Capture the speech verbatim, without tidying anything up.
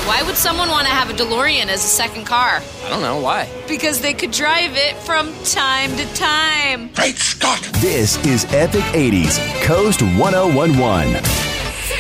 Why would someone want to have a DeLorean as a second car? I don't know. Why? Because they could drive it from time to time. Great Scott! This is Epic eighties, Coast ten eleven.